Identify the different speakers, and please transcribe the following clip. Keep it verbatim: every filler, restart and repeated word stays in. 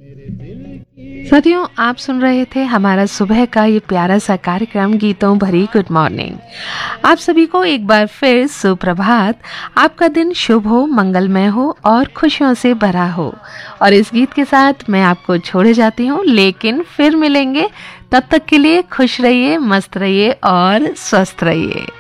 Speaker 1: साथियों, आप सुन रहे थे हमारा सुबह का ये प्यारा सा कार्यक्रम गीतों भरी गुड मॉर्निंग। आप सभी को एक बार फिर सुप्रभात। आपका दिन शुभ हो, मंगलमय हो और खुशियों से भरा हो। और इस गीत के साथ मैं आपको छोड़े जाती हूँ, लेकिन फिर मिलेंगे। तब तक के लिए खुश रहिए, मस्त रहिए और स्वस्थ रहिए।